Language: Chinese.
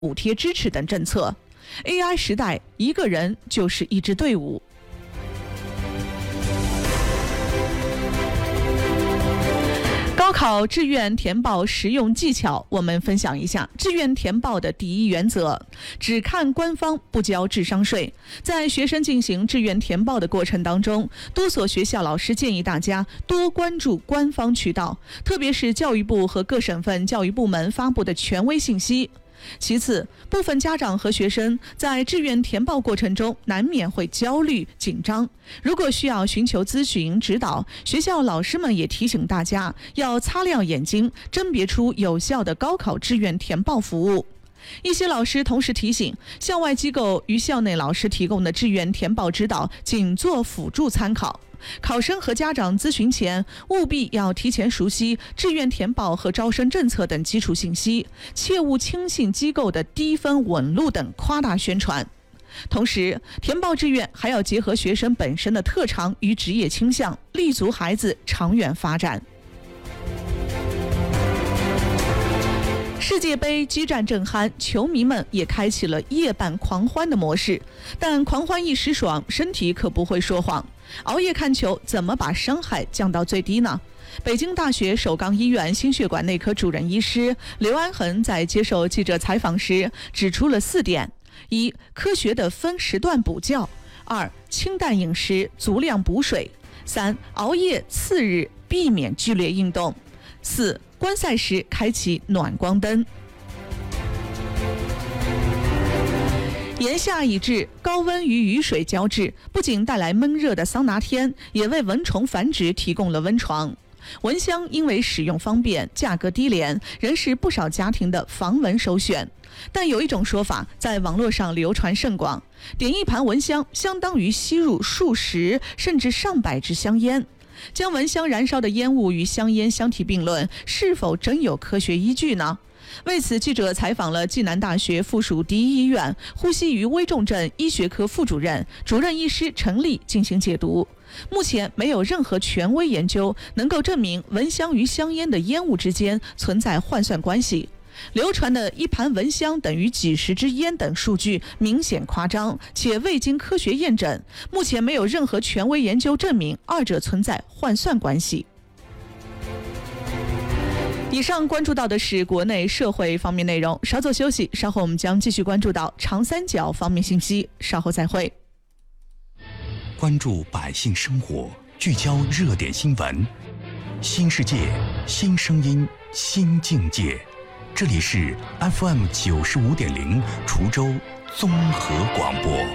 补贴支持等政策。AI 时代，一个人就是一支队伍。高考志愿填报实用技巧，我们分享一下志愿填报的第一原则：只看官方，不交智商税。在学生进行志愿填报的过程当中，多所学校老师建议大家多关注官方渠道，特别是教育部和各省份教育部门发布的权威信息。其次，部分家长和学生在志愿填报过程中难免会焦虑紧张，如果需要寻求咨询指导，学校老师们也提醒大家要擦亮眼睛，甄别出有效的高考志愿填报服务。一些老师同时提醒，校外机构与校内老师提供的志愿填报指导仅做辅助参考。考生和家长咨询前，务必要提前熟悉志愿填报和招生政策等基础信息，切勿轻信机构的低分稳录等夸大宣传。同时，填报志愿还要结合学生本身的特长与职业倾向，立足孩子长远发展。世界杯激战正酣，球迷们也开启了夜半狂欢的模式，但狂欢一时爽，身体可不会说谎。熬夜看球怎么把伤害降到最低呢？北京大学首钢医院心血管内科主任医师刘安恒在接受记者采访时指出了4点：一、科学的分时段补觉；二、清淡饮食，足量补水；三、熬夜次日避免剧烈运动；四、观赛时开启暖光灯。炎夏已至，高温与雨水交织，不仅带来闷热的桑拿天，也为蚊虫繁殖提供了温床。蚊香因为使用方便、价格低廉，仍是不少家庭的防蚊首选。但有一种说法在网络上流传甚广，点一盘蚊香相当于吸入数十甚至上百支香烟。将蚊香燃烧的烟雾与香烟相提并论，是否真有科学依据呢？为此，记者采访了暨南大学附属第一医院呼吸与危重症医学科副主任、主任医师陈丽进行解读。目前没有任何权威研究能够证明蚊香与香烟的烟雾之间存在换算关系。流传的一盘蚊香等于几十支烟等数据明显夸张，且未经科学验证。目前没有任何权威研究证明二者存在换算关系。以上关注到的是国内社会方面内容，稍作休息，稍后我们将继续关注到长三角方面信息，稍后再会。 关注百姓生活，聚焦热点新闻，新世界，新声音，新境界。这里是 FM 95.0滁州综合广播。